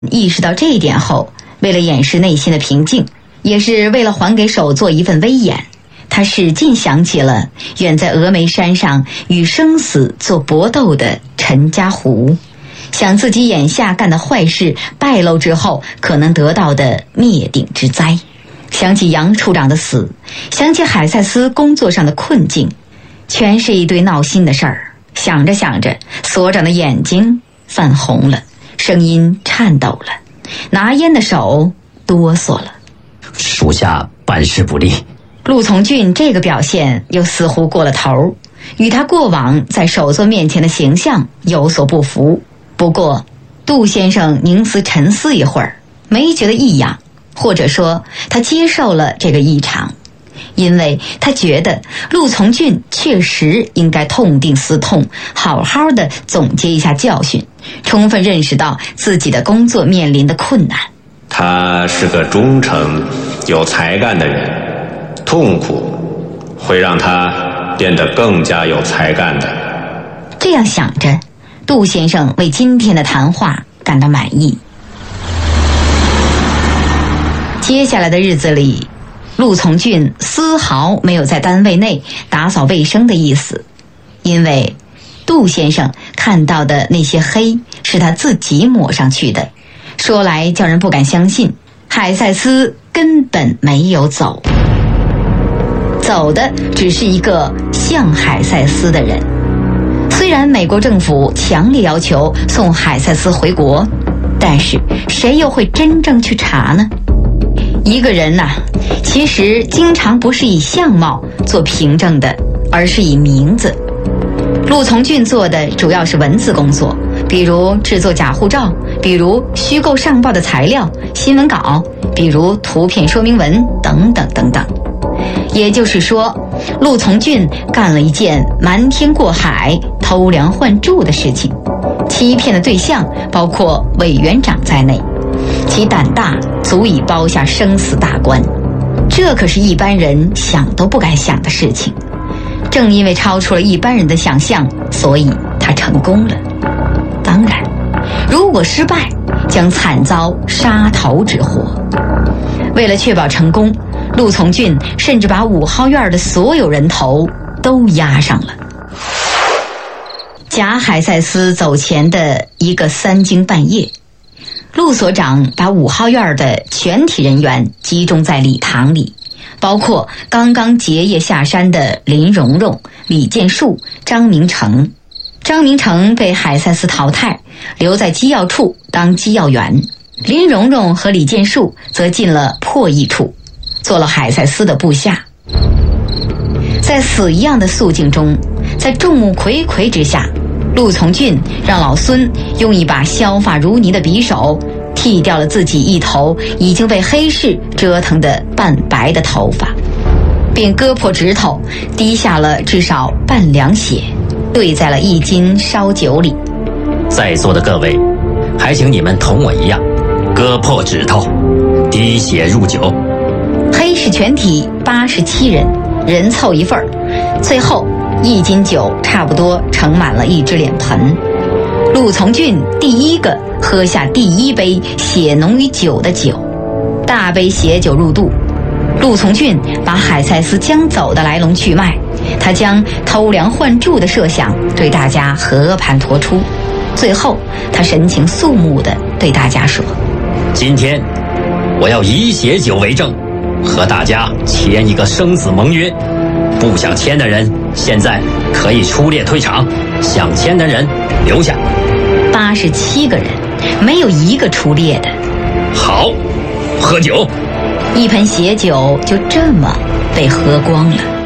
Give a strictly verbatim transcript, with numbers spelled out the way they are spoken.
意识到这一点后，为了掩饰内心的平静，也是为了还给首座一份威严，他使劲想起了远在峨眉山上与生死做搏斗的陈家湖，想自己眼下干的坏事败露之后可能得到的灭顶之灾，想起杨处长的死，想起海塞斯工作上的困境，全是一堆闹心的事儿。想着想着，所长的眼睛泛红了，声音颤抖了，拿烟的手哆嗦了。 属下办事不力。 陆从俊这个表现又似乎过了头，与他过往在首座面前的形象有所不符。不过杜先生凝思沉思一会儿，没觉得异样，或者说他接受了这个异常，因为他觉得陆从俊确实应该痛定思痛，好好的总结一下教训，充分认识到自己的工作面临的困难。 他是个忠诚有才干的人，痛苦会让他变得更加有才干的。 这样想着，杜先生为今天的谈话感到满意。接下来的日子里，陆从俊丝毫没有在单位内打扫卫生的意思，因为杜先生看到的那些黑是他自己抹上去的。说来叫人不敢相信，海塞斯根本没有走，走的只是一个像海塞斯的人。虽然美国政府强烈要求送海塞斯回国，但是谁又会真正去查呢？一个人呐、啊，其实经常不是以相貌做凭证的，而是以名字。陆从俊做的主要是文字工作，比如制作假护照，比如虚构上报的材料、新闻稿，比如图片说明文等等等等。也就是说，陆从俊干了一件瞒天过海、偷梁换柱的事情，欺骗的对象包括委员长在内，其胆大足以包下生死大官，这可是一般人想都不敢想的事情。正因为超出了一般人的想象，所以他成功了。当然，如果失败，将惨遭杀头之祸。为了确保成功，陆从俊甚至把五号院的所有人头都押上了。贾海塞斯走前的一个三更半夜，陆所长把五号院的全体人员集中在礼堂里，包括刚刚结业下山的林蓉蓉、李建树、张明成。张明成被海塞斯淘汰，留在机要处当机要员。林蓉蓉和李建树则进了破译处，做了海塞斯的部下。在死一样的肃静中，在众目睽睽之下，陆从俊让老孙用一把削发如泥的匕首剃掉了自己一头已经被黑市折腾得半白的头发，并割破指头，滴下了至少半两血，兑在了一斤烧酒里。 在座的各位，还请你们同我一样，割破指头，滴血入酒。 黑市全体八十七人，人凑一份儿，最后一斤酒差不多盛满了一只脸盆。陆从俊第一个喝下第一杯血浓于酒的酒，大杯血酒入肚。陆从俊把海塞斯将走的来龙去脉，他将偷梁换柱的设想对大家和盘托出。最后他神情肃穆地对大家说： 今天我要以血酒为证，和大家签一个生死盟约，不想签的人现在可以出列退场，想签的人留下。 八十七个人，没有一个出列的。 好，喝酒。 一盆血酒就这么被喝光了。